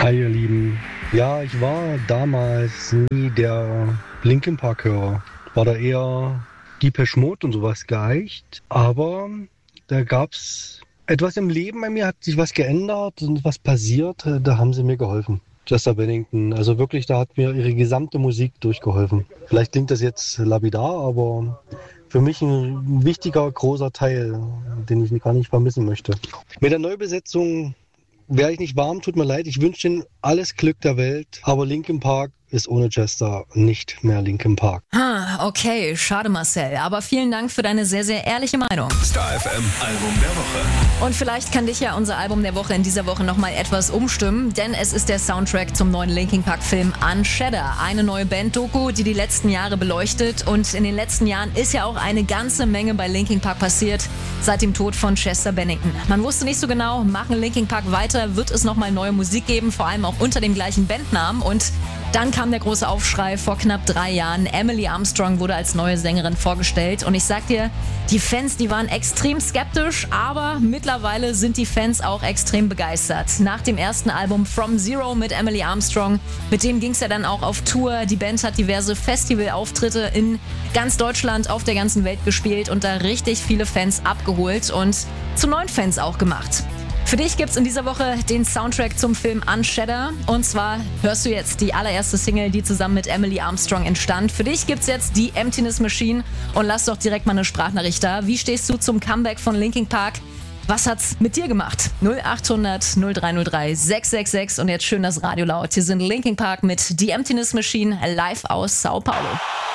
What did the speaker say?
Hi ihr Lieben. Ja, ich war damals nie der Linkin Park-Hörer. War da eher Depeche Mode und sowas geeicht. Aber da gab's etwas im Leben bei mir, hat sich was geändert und was passiert. Da haben sie mir geholfen. Chester Bennington. Also wirklich, da hat mir ihre gesamte Musik durchgeholfen. Vielleicht klingt das jetzt lapidar, aber für mich ein wichtiger, großer Teil, den ich gar nicht vermissen möchte. Mit der Neubesetzung wäre ich nicht warm, tut mir leid. Ich wünsche Ihnen alles Glück der Welt. Aber Linkin Park ist ohne Chester nicht mehr Linkin Park. Okay, schade Marcel. Aber vielen Dank für deine sehr, sehr ehrliche Meinung. Star FM Album der Woche. Und vielleicht kann dich ja unser Album der Woche in dieser Woche nochmal etwas umstimmen, denn es ist der Soundtrack zum neuen Linkin Park Film Unshedder. Eine neue Band-Doku, die die letzten Jahre beleuchtet. Und in den letzten Jahren ist ja auch eine ganze Menge bei Linkin Park passiert, seit dem Tod von Chester Bennington. Man wusste nicht so genau, machen Linkin Park weiter, wird es nochmal neue Musik geben, vor allem auch unter dem gleichen Bandnamen. Und dann kam der große Aufschrei vor knapp 3 Jahren. Emily Armstrong wurde als neue Sängerin vorgestellt. Und ich sag dir, die Fans, die waren extrem skeptisch, aber mittlerweile sind die Fans auch extrem begeistert. Nach dem ersten Album From Zero mit Emily Armstrong, mit dem ging es ja dann auch auf Tour. Die Band hat diverse Festivalauftritte in ganz Deutschland, auf der ganzen Welt gespielt und da richtig viele Fans abgeholt und zu neuen Fans auch gemacht. Für dich gibt's in dieser Woche den Soundtrack zum Film Unshedder. Und zwar hörst du jetzt die allererste Single, die zusammen mit Emily Armstrong entstand. Für dich gibt's jetzt die Emptiness Machine. Und lass doch direkt mal eine Sprachnachricht da. Wie stehst du zum Comeback von Linkin Park? Was hat's mit dir gemacht? 0800 0303 666. Und jetzt schön das Radio laut. Hier sind Linkin Park mit The Emptiness Machine live aus Sao Paulo.